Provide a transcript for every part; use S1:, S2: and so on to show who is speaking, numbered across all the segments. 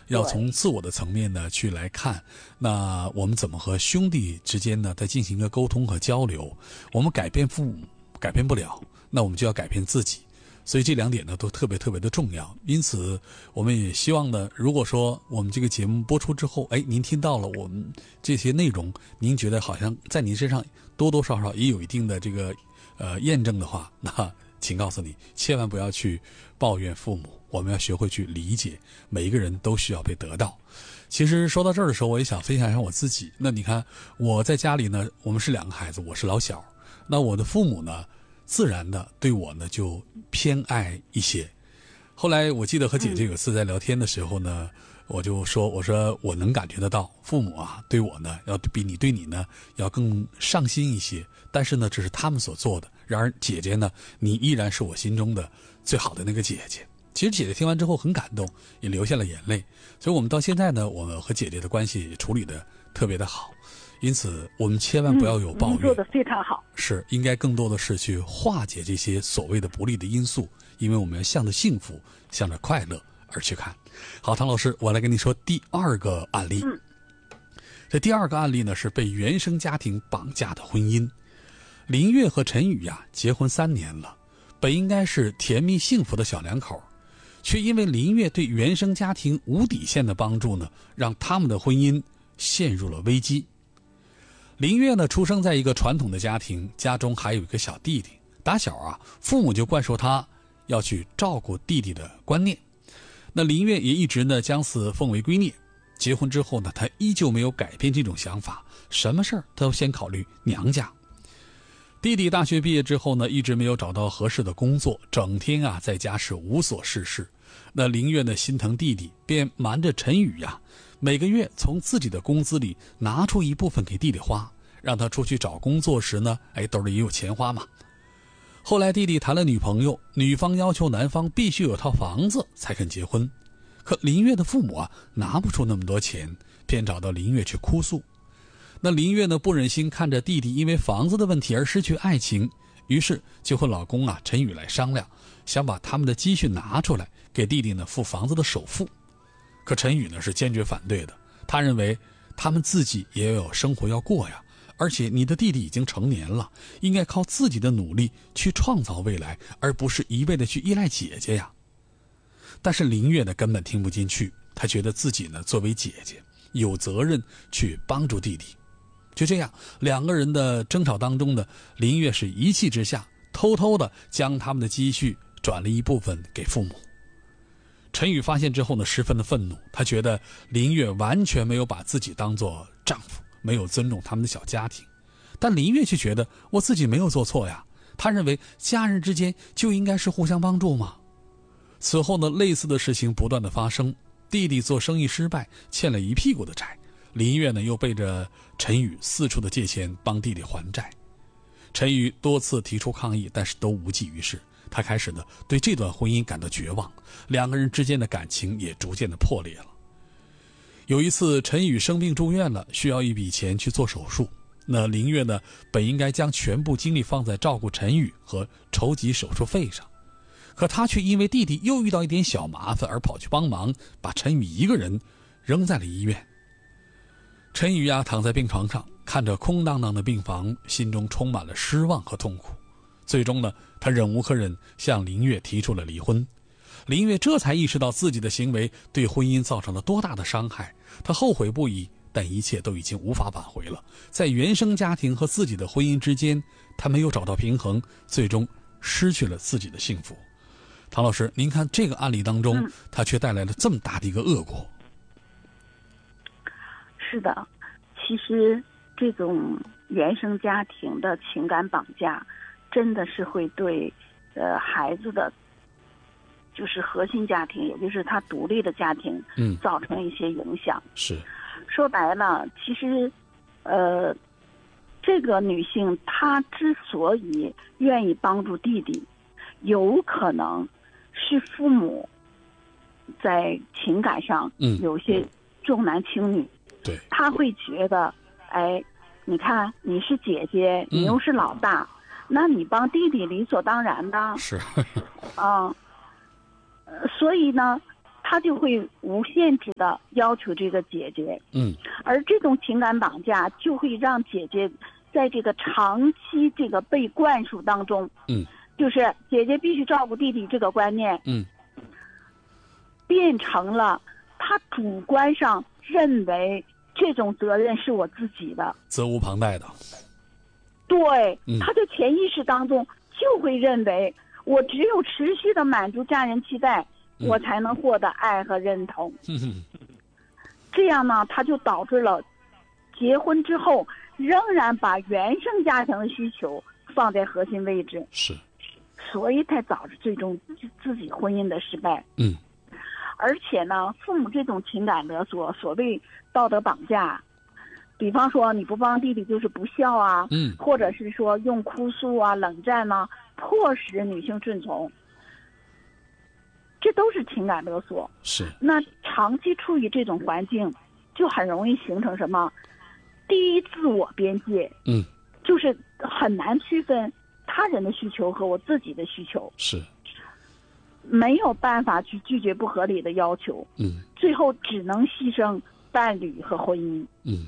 S1: 要从自我的层面呢去来看，那我们怎么和兄弟之间呢再进行一个沟通和交流。我们改变父母改变不了，那我们就要改变自己。所以这2点呢都特别特别的重要。因此我们也希望呢，如果说我们这个节目播出之后，您听到了我们这些内容，您觉得好像在您身上多多少少也有一定的这个验证的话，那请告诉你，千万不要去抱怨父母，我们要学会去理解，每一个人都需要被得到。其实说到这儿的时候，我也想分享一下我自己。那你看我在家里呢，我们是2个孩子，我是老小，那我的父母呢自然的对我呢就偏爱一些。后来我记得和姐姐有次在聊天的时候呢，我就说，我说我能感觉得到父母啊对我呢要比你对你呢要更上心一些，但是呢这是他们所做的。然而姐姐呢，你依然是我心中的最好的那个姐姐。其实姐姐听完之后很感动，也流下了眼泪。所以我们到现在呢，我们和姐姐的关系也处理的特别的好。因此我们千万不要有抱怨，
S2: 做得非常好。
S1: 是应该更多的是去化解这些所谓的不利的因素，因为我们要向着幸福向着快乐而去看。好，唐老师，我来跟你说第2个案例。这第2个案例呢是被原生家庭绑架的婚姻。林月和陈宇结婚3年了，本应该是甜蜜幸福的小两口，却因为林月对原生家庭无底线的帮助呢，让他们的婚姻陷入了危机。林月呢出生在一个传统的家庭，家中还有一个小弟弟。打小父母就灌输他要去照顾弟弟的观念。那林月也一直呢将此奉为圭臬。结婚之后呢，他依旧没有改变这种想法，什么事儿都先考虑娘家。弟弟大学毕业之后呢，一直没有找到合适的工作，整天在家是无所事事。那林月呢心疼弟弟，便瞒着陈宇每个月从自己的工资里拿出一部分给弟弟花，让他出去找工作时呢，兜里也有钱花嘛。后来弟弟谈了女朋友，女方要求男方必须有套房子才肯结婚，可林月的父母拿不出那么多钱，便找到林月去哭诉。那林月呢不忍心看着弟弟因为房子的问题而失去爱情，于是就和老公陈宇来商量，想把他们的积蓄拿出来给弟弟呢付房子的首付。可陈宇呢是坚决反对的，他认为他们自己也有生活要过呀，而且你的弟弟已经成年了，应该靠自己的努力去创造未来，而不是一味的去依赖姐姐呀。但是林月呢根本听不进去，她觉得自己呢作为姐姐有责任去帮助弟弟。就这样2个人的争吵当中呢，林月是一气之下偷偷的将他们的积蓄转了一部分给父母。陈宇发现之后呢，十分的愤怒，他觉得林月完全没有把自己当作丈夫，没有尊重他们的小家庭。但林月却觉得我自己没有做错呀，他认为家人之间就应该是互相帮助嘛。此后呢，类似的事情不断的发生，弟弟做生意失败，欠了一屁股的债，林月呢又背着陈宇四处的借钱帮弟弟还债。陈宇多次提出抗议，但是都无济于事。他开始呢对这段婚姻感到绝望，2个人之间的感情也逐渐的破裂了。有一次陈宇生病住院了，需要一笔钱去做手术。那林月呢本应该将全部精力放在照顾陈宇和筹集手术费上，可他却因为弟弟又遇到一点小麻烦而跑去帮忙，把陈宇一个人扔在了医院。陈宇躺在病床上，看着空荡荡的病房，心中充满了失望和痛苦。最终呢，他忍无可忍，向林月提出了离婚。林月这才意识到自己的行为对婚姻造成了多大的伤害，他后悔不已，但一切都已经无法挽回了。在原生家庭和自己的婚姻之间，他没有找到平衡，最终失去了自己的幸福。唐老师，您看这个案例当中，他却带来了这么大的一个恶果。
S2: 是的，其实这种原生家庭的情感绑架真的是会对孩子的就是核心家庭，也就是他独立的家庭造成一些影响。
S1: 是
S2: 说白了，其实这个女性她之所以愿意帮助弟弟，有可能是父母在情感上有些重男轻女。
S1: 对，
S2: 她会觉得你看你是姐姐，你又是老大，那你帮弟弟理所当然的。
S1: 是
S2: 所以呢他他就会无限制的要求这个姐姐，而这种情感绑架就会让姐姐在这个长期这个被灌输当中，就是姐姐必须照顾弟弟这个观念，变成了他主观上认为这种责任是我自己的，
S1: 责无旁贷的。
S2: 对，他的潜意识当中就会认为，我只有持续的满足家人期待，我才能获得爱和认同。这样呢，他就导致了结婚之后仍然把原生家庭的需求放在核心位置，
S1: 是，
S2: 所以才导致最终自己婚姻的失败。而且呢，父母这种情感勒索，所谓道德绑架，比方说你不帮弟弟就是不孝啊，或者是说用哭诉啊、冷战啊，迫使女性顺从，这都是情感勒索。
S1: 是。
S2: 那长期处于这种环境，就很容易形成什么？第一，自我边界，就是很难区分他人的需求和我自己的需求。
S1: 是。
S2: 没有办法去拒绝不合理的要求，最后只能牺牲伴侣和婚姻，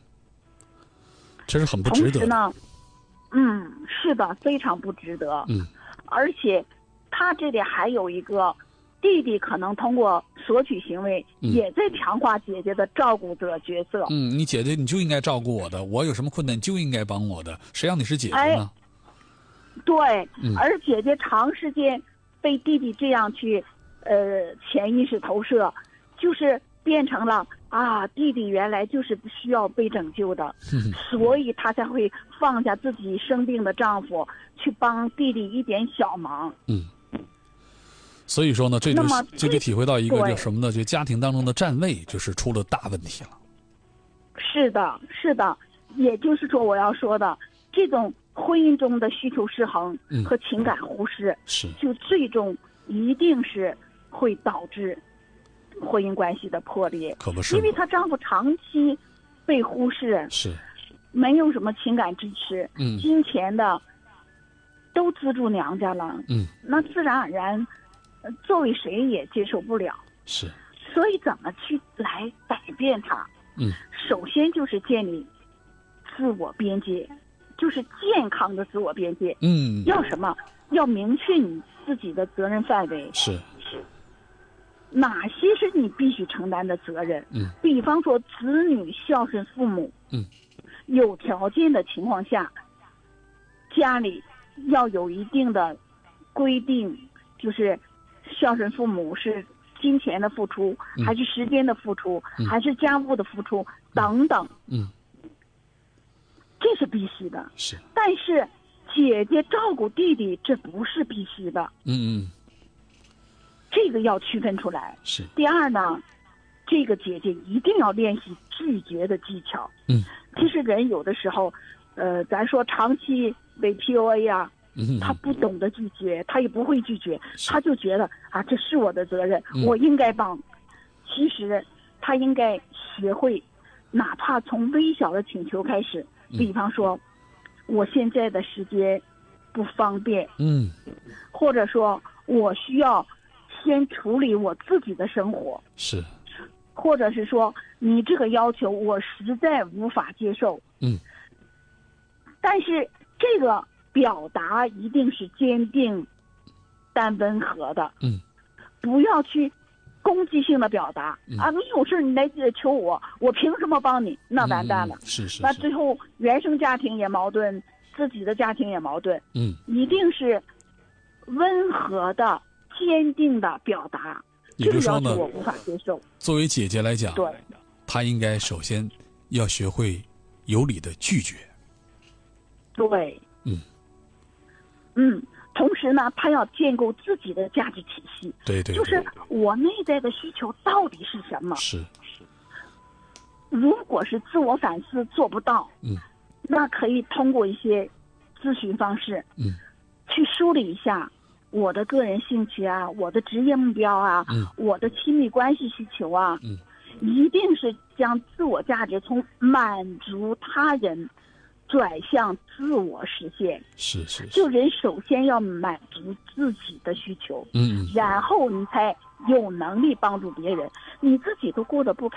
S1: 这是很不值得的。
S2: 同时呢，是的，非常不值得，而且他这里还有一个弟弟，可能通过索取行为，也在强化姐姐的照顾者角色。
S1: 你姐姐你就应该照顾我的，我有什么困难就应该帮我的，谁让你是姐姐呢？
S2: 对，而姐姐长时间被弟弟这样去，潜意识投射，就是变成了弟弟原来就是需要被拯救的，所以她才会放下自己生病的丈夫，去帮弟弟一点小忙。
S1: 所以说呢，这就体会到一个叫什么呢？就家庭当中的站位就是出了大问题了。
S2: 是的，是的，也就是说我要说的这种婚姻中的需求失衡和情感忽视，就最终一定是会导致婚姻关系的破裂。
S1: 可不是，
S2: 因为她丈夫长期被忽视，
S1: 是
S2: 没有什么情感支持，金钱的都资助娘家了，那自然而然，作为谁也接受不了。
S1: 是，
S2: 所以怎么去来改变它？首先就是建立自我边界。就是健康的自我边界，要什么？要明确你自己的责任范围，
S1: 是
S2: 哪些是你必须承担的责任？比方说子女孝顺父母，有条件的情况下，家里要有一定的规定，就是孝顺父母是金钱的付出，还是时间的付出，还是家务的付出等等，这是必须的。
S1: 是，
S2: 但是姐姐照顾弟弟，这不是必须的。这个要区分出来。
S1: 是。第
S2: 二呢，这个姐姐一定要练习拒绝的技巧。其实人有的时候，咱说长期被 PUA 啊，他不懂得拒绝，他也不会拒绝，他就觉得这是我的责任，我应该帮。其实他应该学会，哪怕从微小的请求开始。比方说，我现在的时间不方便，或者说我需要先处理我自己的生活，
S1: 是，
S2: 或者是说你这个要求我实在无法接受，但是这个表达一定是坚定但温和的，不要去攻击性的表达，你有事你来求我，我凭什么帮你？那完蛋了。
S1: 是。
S2: 那最后原生家庭也矛盾，自己的家庭也矛盾。一定是温和的、坚定的表达。
S1: 也就是说呢，
S2: 这个要求我无法接受。
S1: 作为姐姐来讲，
S2: 对，
S1: 她应该首先要学会有理的拒绝。
S2: 对。同时呢，他要建构自己的价值体系。
S1: 对，
S2: 就是我内在的需求到底是什么？
S1: 是。
S2: 如果是自我反思做不到，那可以通过一些咨询方式，去梳理一下我的个人兴趣啊，我的职业目标啊，我的亲密关系需求啊，一定是将自我价值从满足他人转向自我实现。
S1: 是。
S2: 就人首先要满足自己的需求，然后你才有能力帮助别人，你自己都过得不